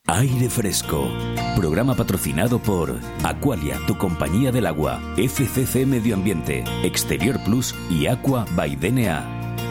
Aire Fresco, programa patrocinado por Aqualia, tu compañía del agua, FCC Medio Ambiente, Exterior Plus y Aqua by DNA.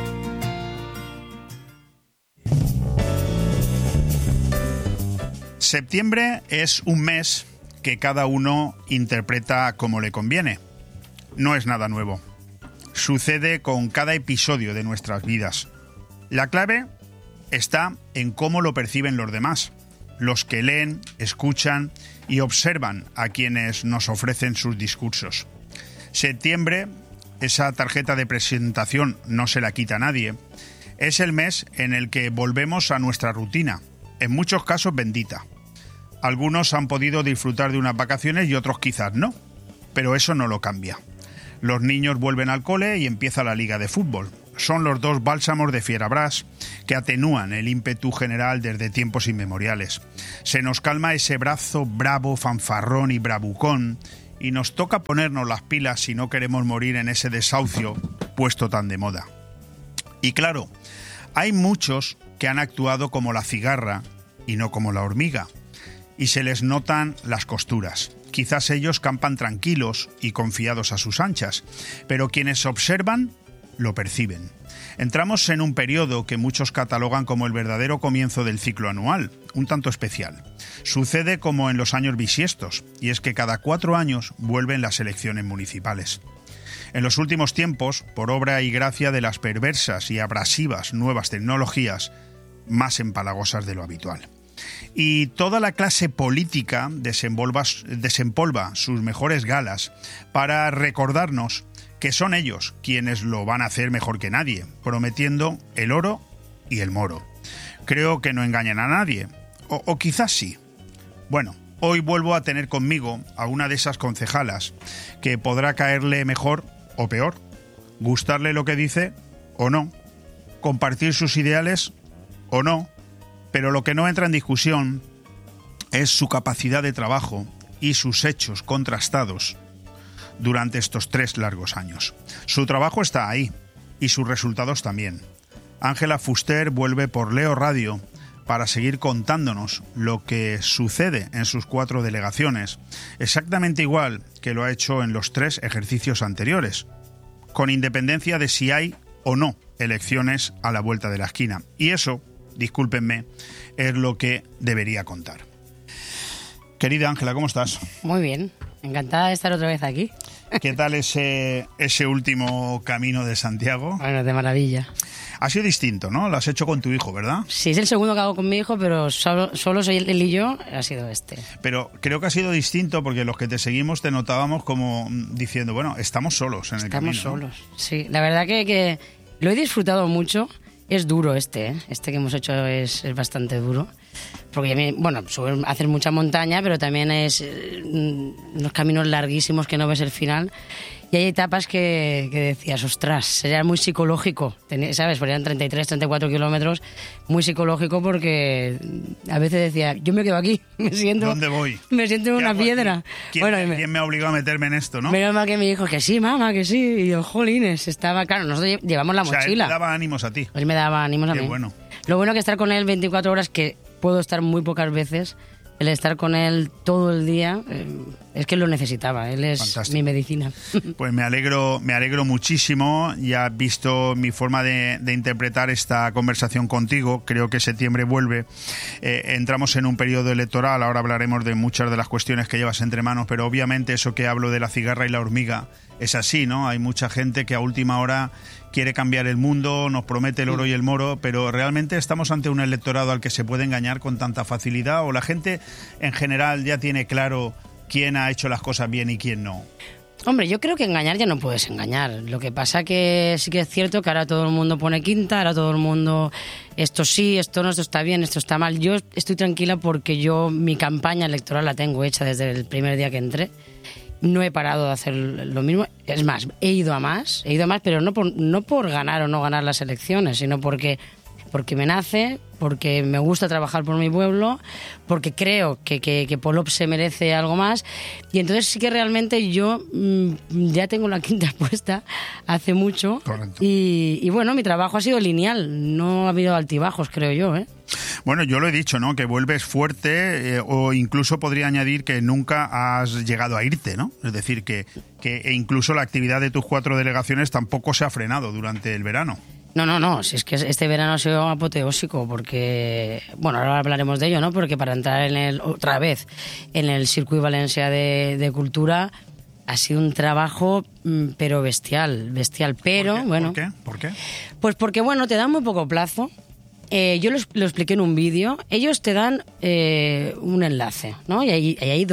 Septiembre es un mes que cada uno interpreta como le conviene. No es nada nuevo. Sucede con cada episodio de nuestras vidas. La clave está en cómo lo perciben los demás, los que leen, escuchan y observan a quienes nos ofrecen sus discursos. Septiembre, esa tarjeta de presentación no se la quita nadie, es el mes en el que volvemos a nuestra rutina, en muchos casos bendita. Algunos han podido disfrutar de unas vacaciones y otros quizás no, pero eso no lo cambia. Los niños vuelven al cole y empieza la liga de fútbol. Son los dos bálsamos de Fierabras que atenúan el ímpetu general desde tiempos inmemoriales. Se nos calma ese brazo bravo, fanfarrón y bravucón y nos toca ponernos las pilas si no queremos morir en ese desahucio puesto tan de moda. Y claro, hay muchos que han actuado como la cigarra y no como la hormiga, y se les notan las costuras. Quizás ellos campan tranquilos y confiados a sus anchas, pero quienes observan lo perciben. Entramos en un periodo que muchos catalogan como el verdadero comienzo del ciclo anual, un tanto especial. Sucede como en los años bisiestos, y es que cada 4 años vuelven las elecciones municipales. En los últimos tiempos, por obra y gracia de las perversas y abrasivas nuevas tecnologías, más empalagosas de lo habitual. Y toda la clase política desempolva sus mejores galas para recordarnos que son ellos quienes lo van a hacer mejor que nadie, prometiendo el oro y el moro. Creo que no engañan a nadie, o quizás sí. Bueno, hoy vuelvo a tener conmigo a una de esas concejalas que podrá caerle mejor o peor, gustarle lo que dice o no, compartir sus ideales o no, pero lo que no entra en discusión es su capacidad de trabajo y sus hechos contrastados durante estos 3 largos años. Su trabajo está ahí y sus resultados también. Ángela Fuster vuelve por Leo Radio para seguir contándonos lo que sucede en sus 4 delegaciones, exactamente igual que lo ha hecho en los 3 ejercicios anteriores, con independencia de si hay o no elecciones a la vuelta de la esquina. Y eso, discúlpenme, es lo que debería contar. Querida Ángela, ¿cómo estás? Muy bien, encantada de estar otra vez aquí. ¿Qué tal ese último camino de Santiago? Bueno, de maravilla. Ha sido distinto, ¿no? Lo has hecho con tu hijo, ¿verdad? Sí, es el segundo que hago con mi hijo, pero solo soy él y yo, ha sido este. Pero creo que ha sido distinto porque los que te seguimos te notábamos como diciendo, bueno, estamos solos en el camino. Estamos solos, ¿no? Sí. La verdad que lo he disfrutado mucho. Es duro este que hemos hecho es bastante duro. Porque a mí, bueno, hacer mucha montaña, pero también es unos caminos larguísimos que no ves el final. Y hay etapas que decías, ostras, sería muy psicológico, ¿sabes? Porque eran 33, 34 kilómetros, muy psicológico porque a veces decía, yo me quedo aquí, me siento... ¿Dónde voy? Me siento en una piedra. ¿Quién me ha obligado a meterme en esto, no? Menos mal que me dijo que sí, mamá, que sí. Y yo, jolines, estaba... Claro, nosotros llevamos la mochila. O sea, él te daba ánimos a ti. Él me daba ánimos a mí. Qué bueno. Lo bueno que estar con él 24 horas, que puedo estar muy pocas veces, el estar con él todo el día, es que lo necesitaba. Él es fantástico. Mi medicina. Pues me alegro muchísimo. Ya has visto mi forma de interpretar esta conversación contigo. Creo que septiembre vuelve. Entramos en un periodo electoral. Ahora hablaremos de muchas de las cuestiones que llevas entre manos, pero obviamente eso que hablo de la cigarra y la hormiga es así, ¿no? Hay mucha gente que a última hora quiere cambiar el mundo, nos promete el oro y el moro, pero ¿realmente estamos ante un electorado al que se puede engañar con tanta facilidad? ¿O la gente en general ya tiene claro quién ha hecho las cosas bien y quién no? Hombre, yo creo que engañar ya no puedes engañar. Lo que pasa que sí que es cierto que ahora todo el mundo pone quinta, ahora todo el mundo esto sí, esto no, esto está bien, esto está mal. Yo estoy tranquila porque mi campaña electoral la tengo hecha desde el primer día que entré. No he parado de hacer lo mismo. Es más, he ido a más, pero no por ganar o no ganar las elecciones, sino porque me nace, porque me gusta trabajar por mi pueblo, porque creo que Polop se merece algo más. Y entonces sí que realmente yo ya tengo la quinta puesta hace mucho. Correcto. Y bueno, mi trabajo ha sido lineal, no ha habido altibajos, creo yo, ¿eh? Bueno, yo lo he dicho, ¿no? Que vuelves fuerte o incluso podría añadir que nunca has llegado a irte, ¿no? Es decir, que incluso la actividad de tus 4 delegaciones tampoco se ha frenado durante el verano. No, si es que este verano ha sido apoteósico porque, bueno, ahora hablaremos de ello, ¿no? Porque para entrar otra vez en el Circuit Valencia de Cultura ha sido un trabajo, pero bestial, pero bueno. ¿Por qué? Pues porque, bueno, te dan muy poco plazo. Yo lo expliqué en un vídeo. Ellos te dan un enlace, ¿no? Y hay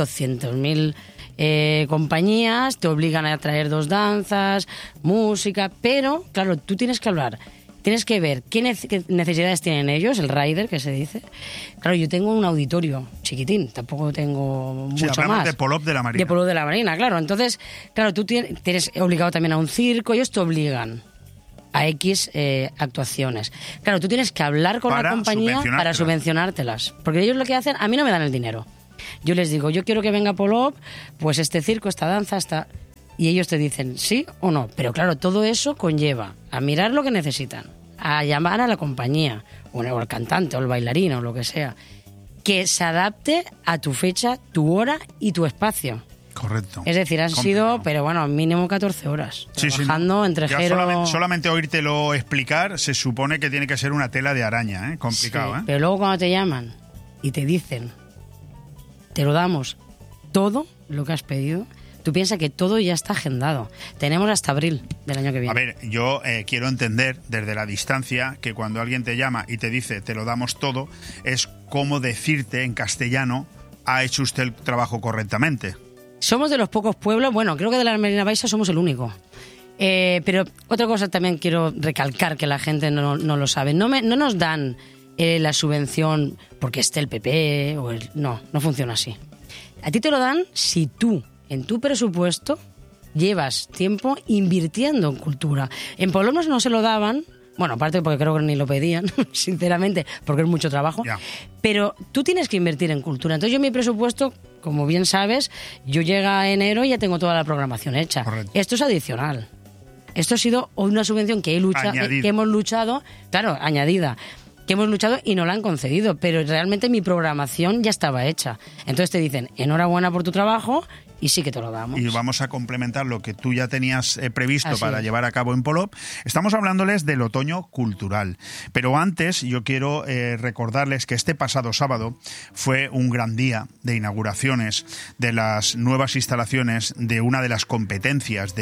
200.000 compañías, te obligan a traer 2 danzas, música, pero, claro, tú tienes que hablar, tienes que ver qué necesidades tienen ellos, el rider, que se dice. Claro, yo tengo un auditorio chiquitín, tampoco tengo mucho más. De Polop de la Marina. De Polop de la Marina, claro. Entonces, claro, tú tienes obligado también a un circo, ellos te obligan a X actuaciones. Claro, tú tienes que hablar con la compañía para subvencionártelas. Porque ellos lo que hacen, a mí no me dan el dinero. Yo les digo, yo quiero que venga Polop, pues este circo, esta danza, y ellos te dicen sí o no. Pero claro, todo eso conlleva a mirar lo que necesitan, a llamar a la compañía, o el cantante, o el bailarín, o lo que sea, que se adapte a tu fecha, tu hora y tu espacio. Correcto. Es decir, han sido, pero bueno, mínimo 14 horas. Trabajando entre Jero... Solamente oírtelo explicar se supone que tiene que ser una tela de araña, ¿eh? Complicado, sí, pero luego cuando te llaman y te dicen, te lo damos todo lo que has pedido, tú piensas que todo ya está agendado. Tenemos hasta abril del año que viene. A ver, yo quiero entender desde la distancia que cuando alguien te llama y te dice te lo damos todo, es como decirte en castellano, ha hecho usted el trabajo correctamente. Somos de los pocos pueblos, bueno, creo que de la Marina Baixa somos el único. Pero otra cosa también quiero recalcar que la gente no lo sabe. No nos dan la subvención porque esté el PP o no funciona así. A ti te lo dan si tú, en tu presupuesto, llevas tiempo invirtiendo en cultura. En Polop no se lo daban, bueno, aparte porque creo que ni lo pedían, sinceramente, porque es mucho trabajo, pero tú tienes que invertir en cultura. Entonces yo mi presupuesto, como bien sabes, yo llega a enero y ya tengo toda la programación hecha. Correcto. Esto es adicional. Esto ha sido una subvención que hemos luchado, claro, añadida, que hemos luchado y no la han concedido, pero realmente mi programación ya estaba hecha. Entonces te dicen, enhorabuena por tu trabajo, y sí que te lo damos. Y vamos a complementar lo que tú ya tenías previsto para llevar a cabo en Polop. Estamos hablándoles del otoño cultural. Pero antes yo quiero recordarles que este pasado sábado fue un gran día de inauguraciones de las nuevas instalaciones de una de las competencias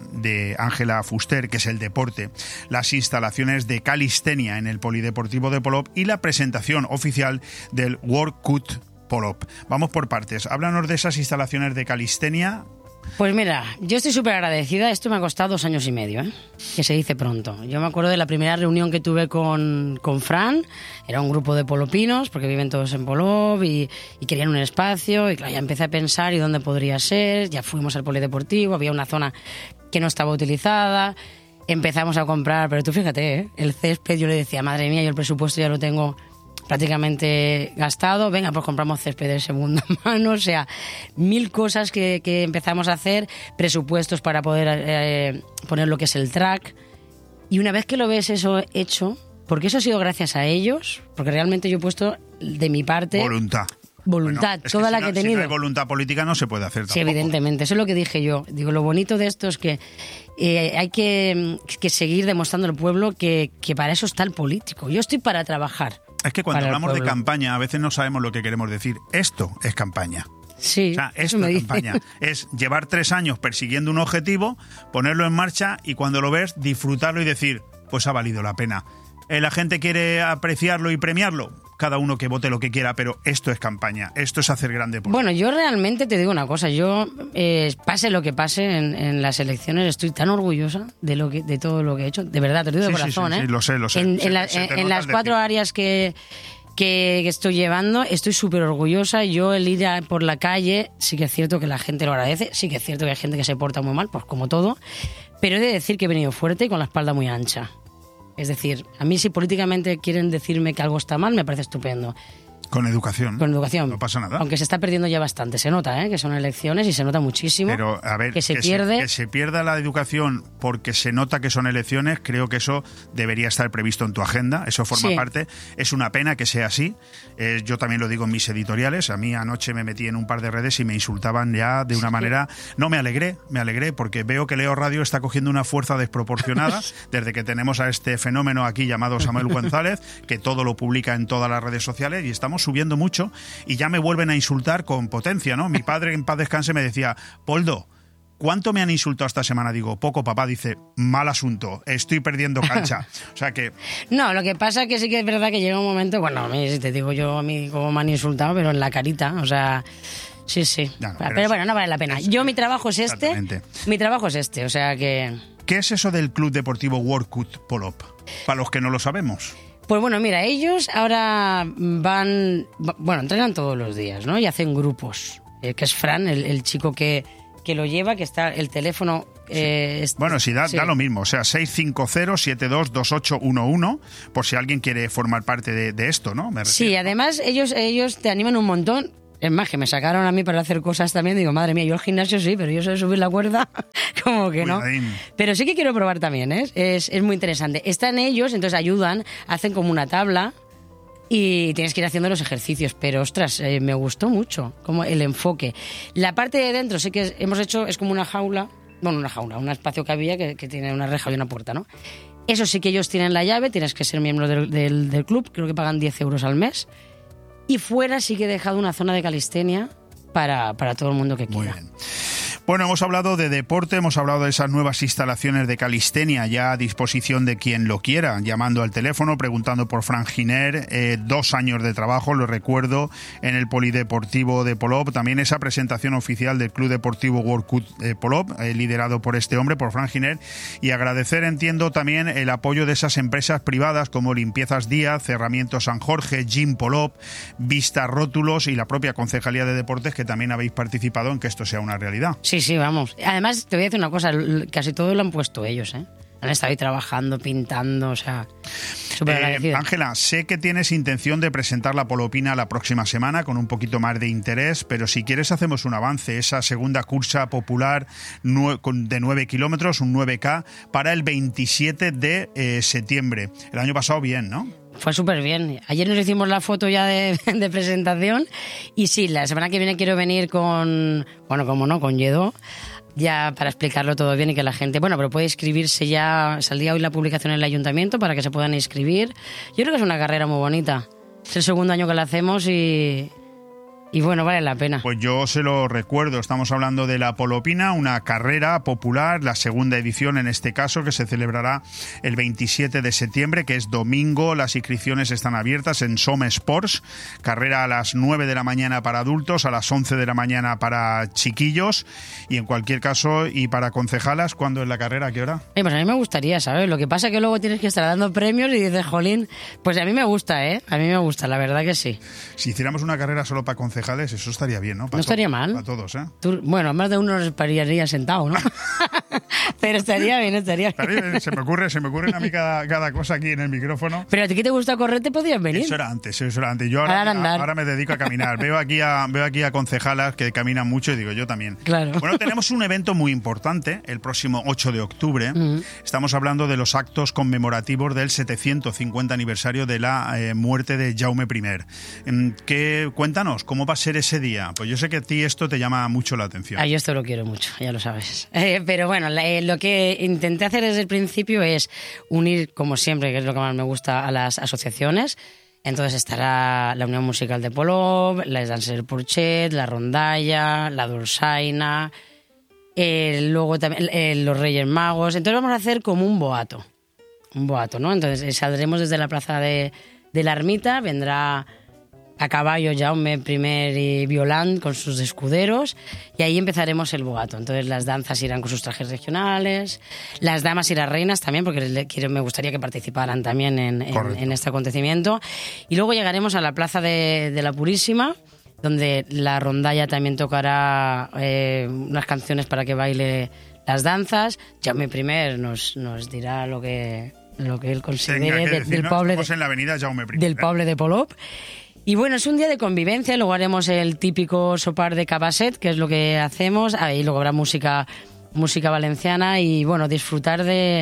de Ángela Fuster, que es el deporte, las instalaciones de calistenia en el Polideportivo de Polop y la presentación oficial del World Cut Polop. Vamos por partes. Háblanos de esas instalaciones de calistenia. Pues mira, yo estoy súper agradecida. Esto me ha costado 2 años y medio, que se dice pronto. Yo me acuerdo de la primera reunión que tuve con Fran. Era un grupo de polopinos, porque viven todos en Polop y querían un espacio. Y claro, ya empecé a pensar y dónde podría ser. Ya fuimos al polideportivo, había una zona que no estaba utilizada. Empezamos a comprar, pero tú fíjate, el césped, yo le decía, madre mía, yo el presupuesto ya lo tengo prácticamente gastado, venga, pues compramos césped de segunda mano, o sea, 1000 cosas que empezamos a hacer, presupuestos para poder poner lo que es el track, y una vez que lo ves eso hecho, porque eso ha sido gracias a ellos, porque realmente yo he puesto de mi parte... Voluntad, bueno, toda la que he tenido. Si no hay voluntad política no se puede hacer tampoco. Sí, evidentemente, eso es lo que dije yo. Digo, lo bonito de esto es que hay que seguir demostrando al pueblo que para eso está el político. Yo estoy para trabajar. Es que cuando hablamos de campaña a veces no sabemos lo que queremos decir. Esto es campaña. Sí, o sea, esto es campaña. Es llevar 3 años persiguiendo un objetivo, ponerlo en marcha y cuando lo ves, disfrutarlo y decir, pues ha valido la pena. La gente quiere apreciarlo y premiarlo. Cada uno que vote lo que quiera, pero esto es campaña. Esto es hacer grande política. Bueno, yo realmente te digo una cosa. Yo, pase lo que pase en las elecciones, estoy tan orgullosa de todo lo que he hecho. De verdad, te lo digo de corazón. Sí, lo sé. En las 4 áreas que estoy llevando, estoy súper orgullosa. Yo el ir por la calle, sí que es cierto que la gente lo agradece, sí que es cierto que hay gente que se porta muy mal, pues como todo, pero he de decir que he venido fuerte y con la espalda muy ancha. Es decir, a mí si políticamente quieren decirme que algo está mal, me parece estupendo. Con educación. Con educación. No pasa nada. Aunque se está perdiendo ya bastante, se nota, que son elecciones y se nota muchísimo. Pero, a ver, que se pierda la educación porque se nota que son elecciones, creo que eso debería estar previsto en tu agenda, eso forma parte. Es una pena que sea así. Yo también lo digo en mis editoriales. A mí anoche me metí en un par de redes y me insultaban ya de una manera... No, me alegré porque veo que Leo Radio está cogiendo una fuerza desproporcionada desde que tenemos a este fenómeno aquí llamado Samuel González, que todo lo publica en todas las redes sociales y estamos subiendo mucho y ya me vuelven a insultar con potencia, ¿no? Mi padre, en paz descanse, me decía: Poldo, ¿cuánto me han insultado esta semana? Digo, poco, papá. Dice, mal asunto, estoy perdiendo cancha. O sea que... No, lo que pasa es que sí que es verdad que llega un momento, bueno, a mí, si te digo yo a mí cómo me han insultado, pero en la carita, o sea... Sí. No, pero bueno, no vale la pena. Mi trabajo es este, o sea que... ¿Qué es eso del Club Deportivo Workout Polop? Para los que no lo sabemos. Pues bueno, mira, ellos ahora entrenan todos los días, ¿no? Y hacen grupos, que es Fran, el chico que lo lleva, que está el teléfono... Bueno, sí, da lo mismo, o sea, 650-722811, por si alguien quiere formar parte de esto, ¿no? Sí, además ellos te animan un montón. Es más, que me sacaron a mí para hacer cosas también. Digo, madre mía, yo al gimnasio sí, pero yo sé subir la cuerda, como que no. Pero sí que quiero probar también, es muy interesante. Están ellos, entonces ayudan, hacen como una tabla y tienes que ir haciendo los ejercicios. Pero, ostras, me gustó mucho como el enfoque. La parte de dentro sí que hemos hecho, es como una jaula, un espacio que había que tiene una reja y una puerta, ¿no? Eso sí que ellos tienen la llave, tienes que ser miembro del club, creo que pagan 10 euros al mes. Y fuera sí que he dejado una zona de calistenia para todo el mundo que quiera. Muy bien. Bueno, hemos hablado de deporte, hemos hablado de esas nuevas instalaciones de calistenia ya a disposición de quien lo quiera, llamando al teléfono, preguntando por Fran Giner, 2 años de trabajo, lo recuerdo, en el Polideportivo de Polop, también esa presentación oficial del Club Deportivo Workout Polop, liderado por este hombre, por Fran Giner, y agradecer, entiendo, también el apoyo de esas empresas privadas como Limpiezas Díaz, Cerramientos San Jorge, Gym Polop, Vista Rótulos y la propia Concejalía de Deportes, que también habéis participado en que esto sea una realidad. Sí, vamos. Además, te voy a decir una cosa, casi todo lo han puesto ellos, Han estado ahí trabajando, pintando, o sea, súper agradecido. Ángela, sé que tienes intención de presentar la Polopina la próxima semana con un poquito más de interés, pero si quieres hacemos un avance, esa segunda cursa popular de 9 kilómetros, un 9K, para el 27 de septiembre. El año pasado bien, ¿no? Fue súper bien. Ayer nos hicimos la foto ya de presentación y sí, la semana que viene quiero venir con Yedo, ya para explicarlo todo bien y que la gente... Bueno, pero puede inscribirse ya, saldría hoy la publicación en el ayuntamiento para que se puedan inscribir. Yo creo que es una carrera muy bonita. Es el segundo año que la hacemos y bueno, vale la pena. Pues yo se lo recuerdo, estamos hablando de la Polopina, una carrera popular, la segunda edición en este caso, que se celebrará el 27 de septiembre, que es domingo. Las inscripciones están abiertas en Som Sports, carrera a las 9 de la mañana para adultos, a las 11 de la mañana para chiquillos, y en cualquier caso, y para concejalas, ¿cuándo es la carrera? ¿A qué hora? Pues a mí me gustaría, ¿sabes? Lo que pasa es que luego tienes que estar dando premios y dices, jolín, pues a mí me gusta, a mí me gusta, la verdad que sí. Si hiciéramos una carrera solo para concejales, eso estaría bien, ¿no? No estaría mal. Para todos, ¿eh? Bueno, más de uno nos pararía sentado, ¿no? Pero estaría bien. Se me ocurre a mí cada cosa aquí en el micrófono. Pero a ti que te gusta correr, te podías venir. Eso era antes. Yo ahora me dedico a caminar. Veo aquí a concejalas que caminan mucho y digo, yo también. Claro. Bueno, tenemos un evento muy importante el próximo 8 de octubre. Estamos hablando de los actos conmemorativos del 750 aniversario de la muerte de Jaume I. Cuéntanos, ¿cómo va a ser ese día? Pues yo sé que a ti esto te llama mucho la atención. Yo esto lo quiero mucho, ya lo sabes. Pero bueno, lo que intenté hacer desde el principio es unir, como siempre, que es lo que más me gusta, a las asociaciones. Entonces estará la Unión Musical de Polop, la Danses del Porchet, la Rondalla, la Dolçaina, luego también los Reyes Magos. Entonces vamos a hacer como un boato, ¿no? Entonces saldremos desde la plaza de la Ermita, vendrá a caballo Jaume I y Violant con sus escuderos, y ahí empezaremos el boato. Entonces las danzas irán con sus trajes regionales, las damas y las reinas también, porque me gustaría que participaran también en este acontecimiento. Y luego llegaremos a la plaza de la Purísima, donde la Rondalla también tocará unas canciones para que baile las danzas. Jaume I nos dirá lo que él considere del poble en la avenida Jaume I, del poble de Polop. Y bueno, es un día de convivencia, luego haremos el típico sopar de cabasset, que es lo que hacemos, y luego habrá música valenciana y bueno, disfrutar de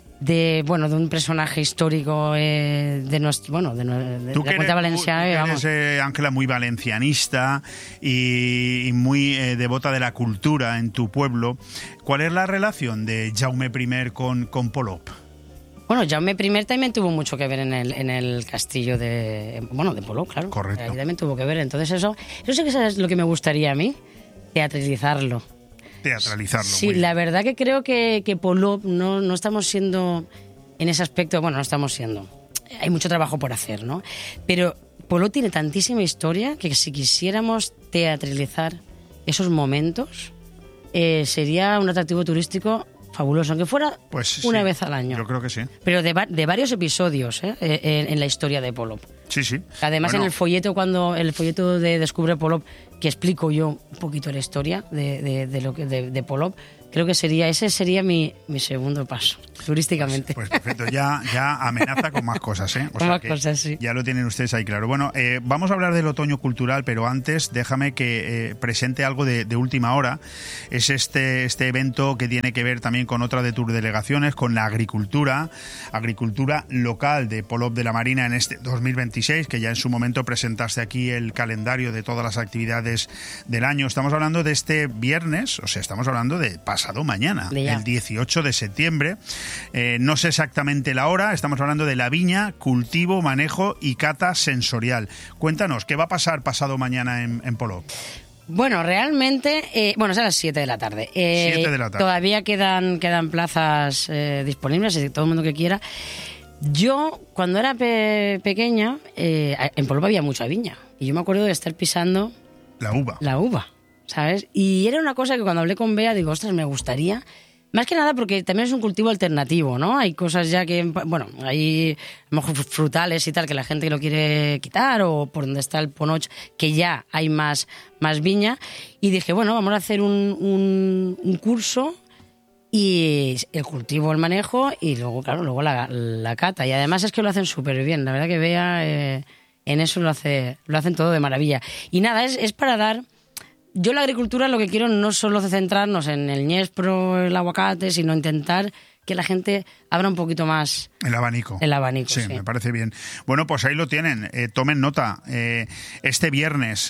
un personaje histórico de nuestro, de la Comunidad Valenciana. Tú eres, Ángela, muy valencianista y muy devota de la cultura en tu pueblo. ¿Cuál es la relación de Jaume I con Polop? Bueno, Jaume I también tuvo mucho que ver en el castillo de Polop, claro. Correcto. Ahí también tuvo que ver. Entonces eso sí que es lo que me gustaría a mí, teatralizarlo. Sí, la verdad que creo que Polop no estamos siendo, en ese aspecto, no estamos siendo. Hay mucho trabajo por hacer, ¿no? Pero Polop tiene tantísima historia que si quisiéramos teatralizar esos momentos, sería un atractivo turístico fabuloso, aunque fuera una vez al año. Yo creo que sí. Pero de varios episodios en la historia de Polop. Sí, sí. Además, en el folleto de Descubre Polop, que explico yo un poquito la historia de Polop, creo que ese sería mi segundo paso, turísticamente. Pues perfecto, ya amenaza con más cosas, ¿eh? Con más cosas, sí. Ya lo tienen ustedes ahí claro. Bueno, vamos a hablar del otoño cultural, pero antes déjame que presente algo de última hora. Es este evento que tiene que ver también con otra de tus delegaciones, con la agricultura local de Polop de la Marina en este 2026, que ya en su momento presentaste aquí el calendario de todas las actividades del año. Estamos hablando de este viernes, estamos hablando de pasado mañana, el 18 de septiembre. No sé exactamente la hora, estamos hablando de la viña, cultivo, manejo y cata sensorial. Cuéntanos, ¿qué va a pasar pasado mañana en Polop? Bueno, realmente, es a las 7 de la tarde. 7 de la tarde. Todavía quedan plazas disponibles, así que todo el mundo que quiera. Yo, cuando era pequeña, en Polop había mucha viña. Y yo me acuerdo de estar pisando la uva, ¿sabes? Y era una cosa que cuando hablé con Bea, digo, ostras, me gustaría. Más que nada porque también es un cultivo alternativo, ¿no? Hay cosas ya que, hay a lo mejor frutales y tal que la gente lo quiere quitar, o por donde está el Ponoch, que ya hay más viña. Y dije, vamos a hacer un curso y el cultivo, el manejo y luego, claro, la cata. Y además es que lo hacen súper bien. La verdad que Bea en eso lo hacen todo de maravilla. Y nada, es para dar... Yo la agricultura lo que quiero no solo es centrarnos en el ñespro, el aguacate, sino intentar que la gente abra un poquito más el abanico. Sí, me parece bien. Bueno, pues ahí lo tienen. Tomen nota. Este viernes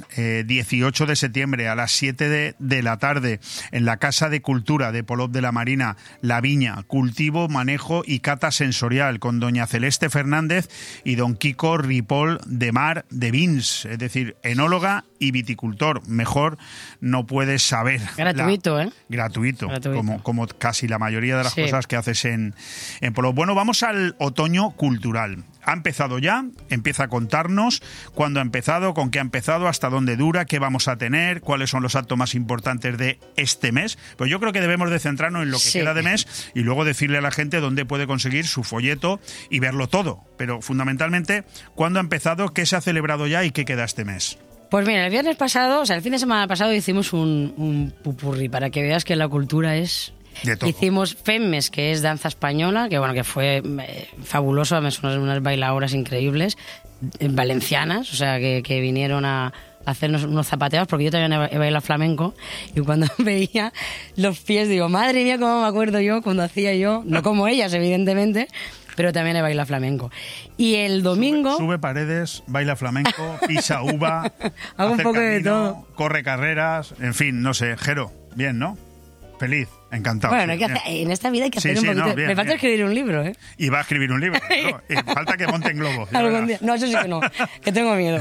18 de septiembre a las 7 de la tarde en la Casa de Cultura de Polop de la Marina, La Viña, cultivo, manejo y cata sensorial con doña Celeste Fernández y don Kiko Ripoll de Mar de Vins, es decir, enóloga y viticultor. Mejor no puedes saber. Gratuito, Gratuito. Como casi la mayoría de las cosas que haces en Polop. Bueno, vamos al otoño cultural. Ha empezado ya, empieza a contarnos cuándo ha empezado, con qué ha empezado, hasta dónde dura, qué vamos a tener, cuáles son los actos más importantes de este mes. Pues yo creo que debemos de centrarnos en lo que queda de mes y luego decirle a la gente dónde puede conseguir su folleto y verlo todo. Pero fundamentalmente, ¿cuándo ha empezado, qué se ha celebrado ya y qué queda este mes? Pues mira, el fin de semana pasado hicimos un pupurri para que veas que la cultura es... Hicimos Femmes, que es danza española, que fue fabuloso, son unas bailadoras increíbles, valencianas, que vinieron a hacernos unos zapateos, porque yo también he bailado flamenco, y cuando veía los pies digo, madre mía, cómo me acuerdo yo cuando hacía yo, no como ellas, evidentemente, pero también he bailado flamenco. Y el domingo... Sube paredes, baila flamenco, pisa uva, hago un poco de todo. Corre carreras, en fin, no sé, Jero, bien, ¿no? Feliz, encantado. Bueno, en esta vida hay que hacer un poquito... Me falta escribir un libro, ¿eh? Y va a escribir un libro, ¿no? Y falta que monte en globo. Algún día. No, eso sí que no, que tengo miedo.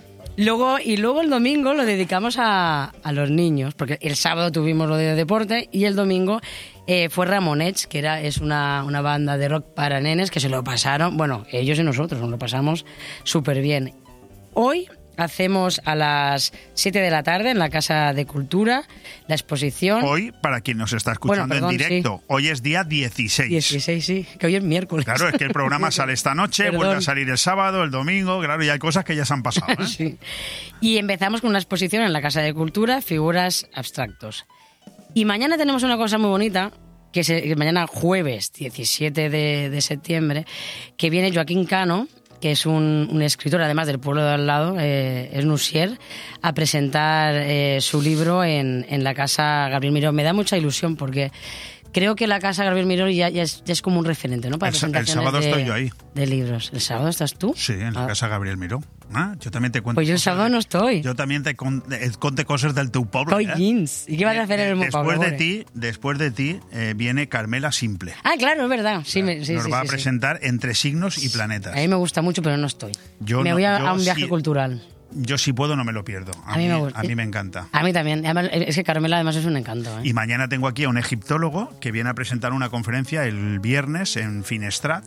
Luego el domingo lo dedicamos a los niños, porque el sábado tuvimos lo de deporte y el domingo fue Ramonets, que es una banda de rock para nenes que se lo pasaron, ellos y nosotros nos lo pasamos súper bien. Hoy hacemos a las 7 de la tarde en la Casa de Cultura la exposición. Hoy, para quien nos está escuchando en directo, hoy es día 16. 16, sí, que hoy es miércoles. Claro, es que el programa sale esta noche, vuelve a salir el sábado, el domingo, claro, y hay cosas que ya se han pasado, ¿eh? Sí. Y empezamos con una exposición en la Casa de Cultura, figuras abstractos. Y mañana tenemos una cosa muy bonita, que mañana jueves 17 de septiembre, que viene Joaquín Cano, que es un escritor, además del pueblo de al lado, es Nusier, a presentar su libro en la Casa Gabriel Miró. Me da mucha ilusión porque creo que la Casa Gabriel Miró ya es como un referente, ¿no? Para presentaciones el sábado estoy yo ahí. De libros. ¿El sábado estás tú? Sí, en la Casa Gabriel Miró. Yo también te cuento. Pues yo el sábado no estoy. Yo también te conté cosas del teu poble. ¿Y qué vas a hacer en el poble? Después de ti viene Carmela Simple. Ah, claro, es verdad. Sí, nos va a presentar Entre signos y planetas. A mí me gusta mucho, pero no estoy. Me voy a un viaje cultural. Yo si puedo no me lo pierdo. A mí me encanta. A mí también. Además, es que Carmela además es un encanto. Y mañana tengo aquí a un egiptólogo que viene a presentar una conferencia el viernes en Finestrat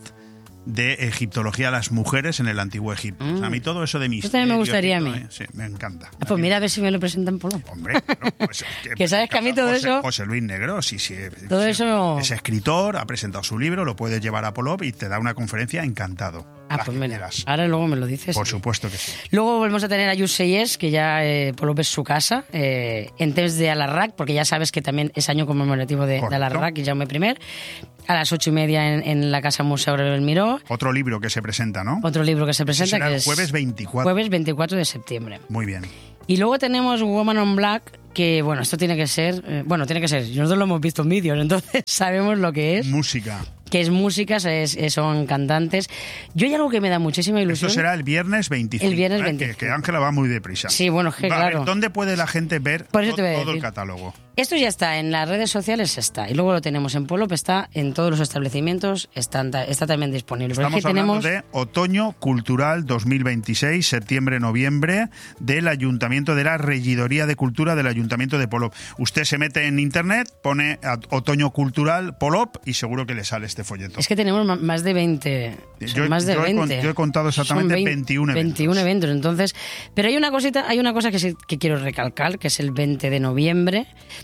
de egiptología a las mujeres en el Antiguo Egipto. O sea, a mí todo eso de misterio. Eso también me gustaría a mí. Sí, me encanta. Pues mira a ver si me lo presentan por lo. Hombre, bueno, pues, que sabes que a mí todo eso... José Luis Negro, sí. Todo eso... Es escritor, ha presentado su libro, lo puedes llevar a Polop y te da una conferencia encantado. Pues mira, ahora luego me lo dices. Por supuesto que sí. Luego volvemos a tener a Yuseyes, que ya Polop es su casa, en temps de Alarraq, porque ya sabes que también es año conmemorativo de Alarraq y Jaume I, a las 8:30 en la Casa Museu Gabriel Miró. Otro libro que se presenta, ¿no? Otro libro que se presenta, será que el jueves 24. Jueves 24 de septiembre. Muy bien. Y luego tenemos Woman on Black, que bueno, esto tiene que ser... nosotros lo hemos visto en vídeos, entonces sabemos lo que es. Música. Que es música, son cantantes. Yo hay algo que me da muchísima ilusión. Esto será el viernes 25. El viernes 25. Que Ángela va muy deprisa. Sí, bueno, claro. ¿Dónde puede la gente ver todo el catálogo? Esto ya está, en las redes sociales está. Y luego lo tenemos en Polop, está en todos los establecimientos, está también disponible. Estamos hablando de Otoño Cultural 2026, septiembre-noviembre, del Ayuntamiento, de la Regidoría de Cultura del Ayuntamiento de Polop. Usted se mete en internet, pone Otoño Cultural Polop y seguro que le sale este folleto. Es que tenemos más de 20. Yo he contado exactamente 21 eventos. 21 eventos, entonces. Pero hay una cosa que quiero recalcar, que es el 20 de noviembre.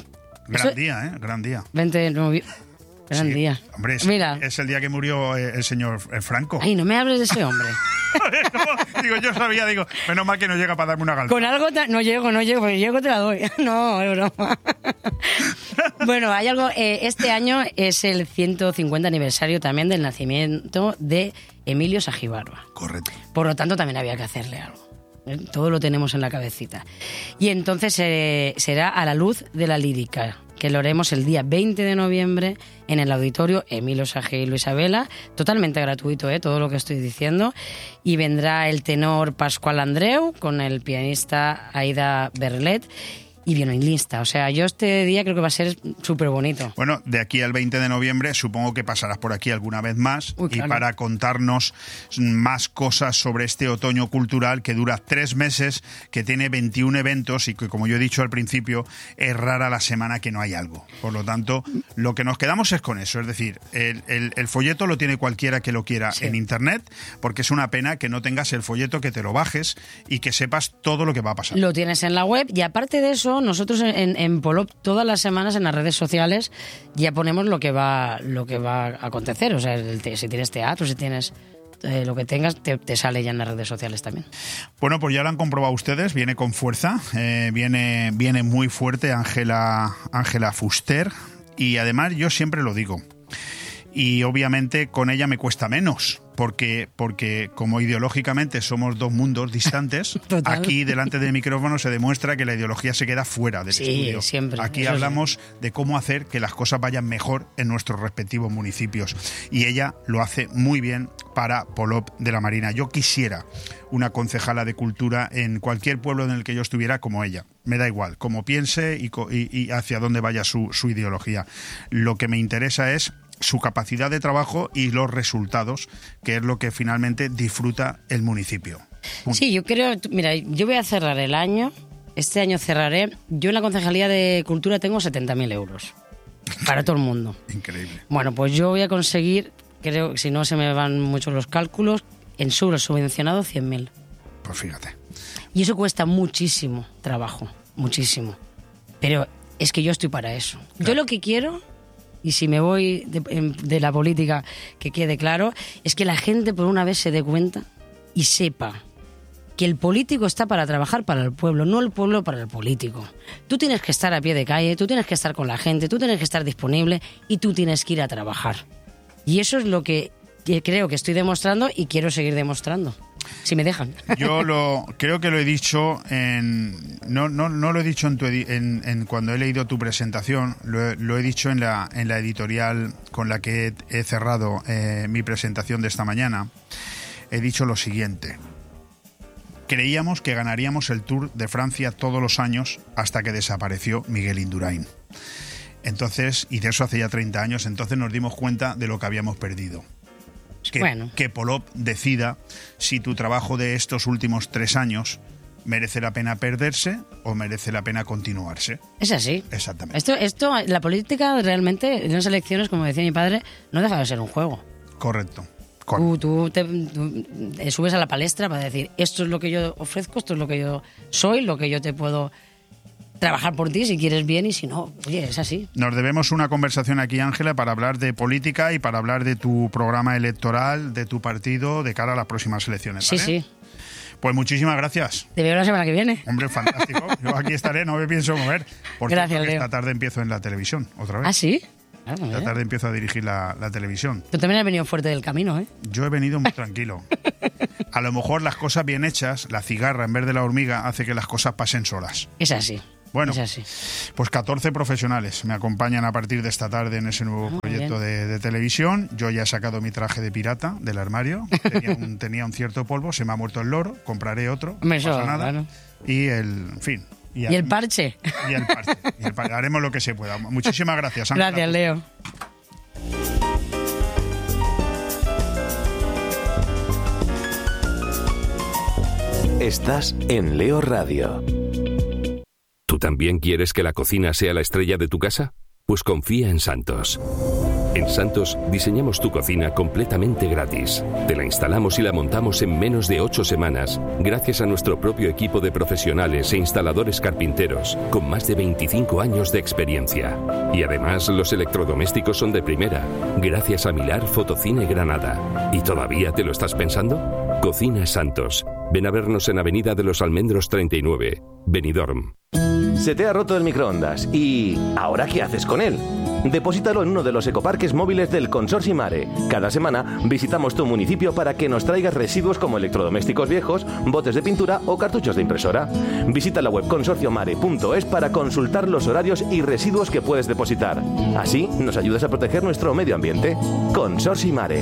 Gran día, ¿eh? Gran día. 20 de noviembre. Gran día. Hombre, es el día que murió el señor Franco. Ay, no me hables de ese hombre. Yo sabía, menos mal que no llega para darme una galta. Con algo no llego, porque llego te la doy. No, es broma. Bueno, hay algo, este año es el 150 aniversario también del nacimiento de Emilio Sagibarba. Correcto. Por lo tanto, también había que hacerle algo. Todo lo tenemos en la cabecita. Y entonces será a la luz de la lírica, que lo haremos el día 20 de noviembre en el auditorio Emilio Sagi y Luisa Vela, totalmente gratuito, todo lo que estoy diciendo. Y vendrá el tenor Pascual Andreu con el pianista Aida Berlet y violinista. O sea, yo este día creo que va a ser súper bonito. Bueno, de aquí al 20 de noviembre supongo que pasarás por aquí alguna vez más. Claro. Y para contarnos más cosas sobre este otoño cultural que dura 3 meses, que tiene 21 eventos y que, como yo he dicho al principio, es rara la semana que no hay algo. Por lo tanto, lo que nos quedamos es con eso. Es decir, el folleto lo tiene cualquiera que lo quiera en internet, porque es una pena que no tengas el folleto, que te lo bajes y que sepas todo lo que va a pasar. Lo tienes en la web y aparte de eso, nosotros en Polop todas las semanas en las redes sociales ya ponemos lo que va a acontecer. O sea, si tienes teatro, si tienes lo que tengas, te sale ya en las redes sociales también. Bueno, pues ya lo han comprobado ustedes, viene con fuerza, viene muy fuerte Ángela Fuster, y además yo siempre lo digo, y obviamente con ella me cuesta menos. Porque como ideológicamente somos dos mundos distantes, aquí delante del micrófono se demuestra que la ideología se queda fuera del estudio. Siempre. Aquí hablamos de cómo hacer que las cosas vayan mejor en nuestros respectivos municipios. Y ella lo hace muy bien para Polop de la Marina. Yo quisiera una concejala de cultura en cualquier pueblo en el que yo estuviera como ella. Me da igual, cómo piense y hacia dónde vaya su ideología. Lo que me interesa es su capacidad de trabajo y los resultados, que es lo que finalmente disfruta el municipio. Sí, yo creo, mira, yo voy a cerrar el año, este año cerraré, yo en la Concejalía de Cultura tengo 70.000 euros para todo el mundo. Increíble. Bueno, pues yo voy a conseguir, creo que si no se me van muchos los cálculos, en subvencionado 100.000. Pues fíjate. Y eso cuesta muchísimo trabajo, muchísimo. Pero es que yo estoy para eso. Claro. Yo lo que quiero... Y si me voy de la política, que quede claro, es que la gente por una vez se dé cuenta y sepa que el político está para trabajar para el pueblo, no el pueblo para el político. Tú tienes que estar a pie de calle, tú tienes que estar con la gente, tú tienes que estar disponible y tú tienes que ir a trabajar. Y eso es lo que creo que estoy demostrando y quiero seguir demostrando. Si me dejan. Yo creo que lo he dicho no lo he dicho cuando he leído tu presentación, lo he dicho en la editorial con la que he cerrado mi presentación de esta mañana. He dicho lo siguiente: creíamos que ganaríamos el Tour de Francia todos los años hasta que desapareció Miguel Indurain. Entonces, y de eso hace ya 30 años, entonces nos dimos cuenta de lo que habíamos perdido. Que Polop decida si tu trabajo de estos últimos 3 años merece la pena perderse o merece la pena continuarse. Es así. Exactamente. Esto, la política realmente, en las elecciones, como decía mi padre, no deja de ser un juego. Correcto. Tú te subes a la palestra para decir, esto es lo que yo ofrezco, esto es lo que yo soy, lo que yo te puedo trabajar por ti si quieres bien, y si no, oye, es así. Nos debemos una conversación aquí, Ángela, para hablar de política y para hablar de tu programa electoral, de tu partido, de cara a las próximas elecciones, ¿vale? Sí. Pues muchísimas gracias. Te veo la semana que viene. Hombre, fantástico. Yo aquí estaré, no me pienso mover. Gracias, Leo. Esta tarde empiezo en la televisión, otra vez. ¿Ah, sí? Esta tarde empiezo a dirigir la televisión. Tú también has venido fuerte del camino, ¿eh? Yo he venido muy tranquilo. A lo mejor las cosas bien hechas, la cigarra en vez de la hormiga, hace que las cosas pasen solas. Es así. Bueno, es así. Pues 14 profesionales me acompañan a partir de esta tarde en ese nuevo proyecto de televisión. Yo ya he sacado mi traje de pirata del armario. Tenía un cierto polvo, se me ha muerto el loro, compraré otro, no pasa nada. Claro. Y en fin. ¿Y el parche? Y el parche. Haremos lo que se pueda. Muchísimas gracias, Ángela. Gracias, Leo. Estás en Leo Radio. ¿Tú también quieres que la cocina sea la estrella de tu casa? Pues confía en Santos. En Santos diseñamos tu cocina completamente gratis. Te la instalamos y la montamos en menos de 8 semanas, gracias a nuestro propio equipo de profesionales e instaladores carpinteros, con más de 25 años de experiencia. Y además los electrodomésticos son de primera, gracias a Milar Fotocine Granada. ¿Y todavía te lo estás pensando? Cocina Santos. Ven a vernos en Avenida de los Almendros 39, Benidorm. Se te ha roto el microondas y ¿ahora qué haces con él? Deposítalo en uno de los ecoparques móviles del Consorcio Mare. Cada semana visitamos tu municipio para que nos traigas residuos como electrodomésticos viejos, botes de pintura o cartuchos de impresora. Visita la web consorciomare.es para consultar los horarios y residuos que puedes depositar. Así nos ayudas a proteger nuestro medio ambiente. Consorcio Mare.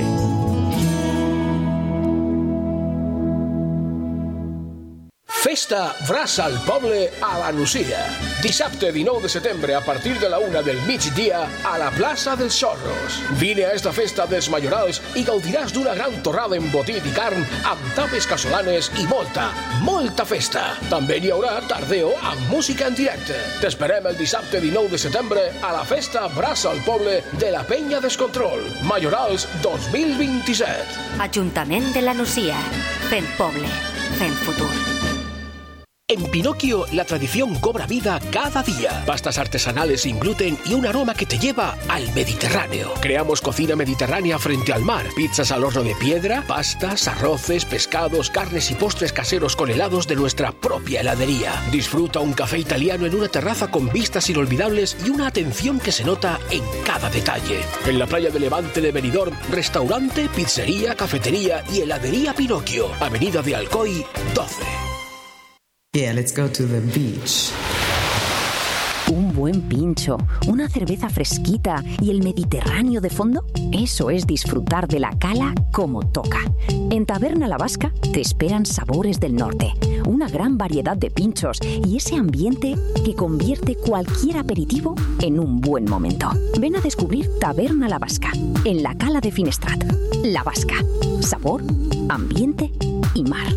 Festa Braç al Poble a la Nucia. Dissabte 19 de setembre a partir de la 1 del migdia a la plaça dels Xorros. Vine a esta festa dels Majorals i gaudiràs d'una gran torrada embotit i carn amb tapes casolanes i molta festa. També hi haurà tardeo amb música en directe. T'esperem el dissabte 19 de setembre a la Festa Braç al Poble de la Penya Descontrol. Majorals 2027. Ajuntament de la Nucia. Fent poble. Fent futur. En Pinocchio, la tradición cobra vida cada día. Pastas artesanales sin gluten y un aroma que te lleva al Mediterráneo. Creamos cocina mediterránea frente al mar. Pizzas al horno de piedra, pastas, arroces, pescados, carnes y postres caseros con helados de nuestra propia heladería. Disfruta un café italiano en una terraza con vistas inolvidables y una atención que se nota en cada detalle. En la playa de Levante de Benidorm, restaurante, pizzería, cafetería y heladería Pinocchio. Avenida de Alcoy, 12. Yeah, let's go to the beach. Un buen pincho, una cerveza fresquita y el Mediterráneo de fondo, eso es disfrutar de la cala como toca. En Taberna La Vasca te esperan sabores del norte, una gran variedad de pinchos y ese ambiente que convierte cualquier aperitivo en un buen momento. Ven a descubrir Taberna La Vasca, en la cala de Finestrat. La Vasca, sabor, ambiente y mar.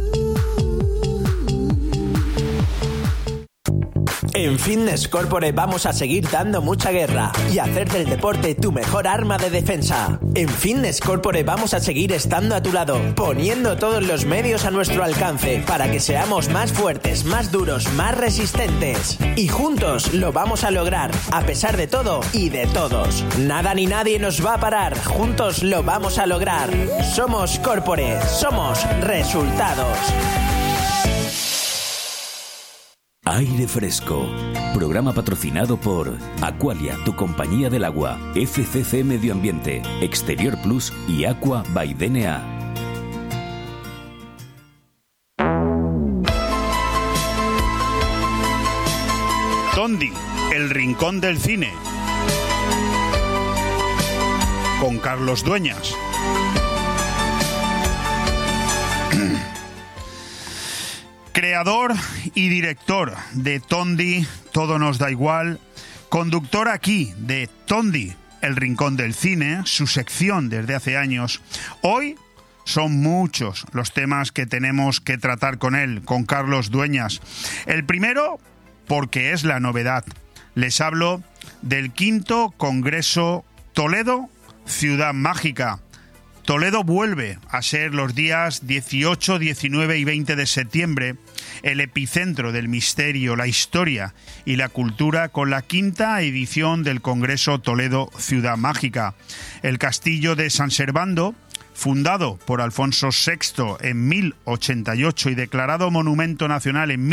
En Fitness Corporate vamos a seguir dando mucha guerra y hacer del deporte tu mejor arma de defensa. En Fitness Corporate vamos a seguir estando a tu lado, poniendo todos los medios a nuestro alcance para que seamos más fuertes, más duros, más resistentes. Y juntos lo vamos a lograr, a pesar de todo y de todos. Nada ni nadie nos va a parar, juntos lo vamos a lograr. Somos Corporate, somos resultados. Aire fresco. Programa patrocinado por Aqualia, tu compañía del agua, FCC Medio Ambiente, Exterior Plus y Aqua by DNA. Tondi, el rincón del cine. Con Carlos Dueñas. Creador y director de Tondi, Todo nos da igual. Conductor aquí de Tondi, el rincón del cine, su sección desde hace años. Hoy son muchos los temas que tenemos que tratar con él, con Carlos Dueñas. El primero, porque es la novedad. Les hablo del 5º Congreso Toledo, Ciudad Mágica. Toledo vuelve a ser los días 18, 19 y 20 de septiembre el epicentro del misterio, la historia y la cultura con la 5ª edición del Congreso Toledo Ciudad Mágica. El castillo de San Servando, fundado por Alfonso VI en 1088 y declarado Monumento Nacional en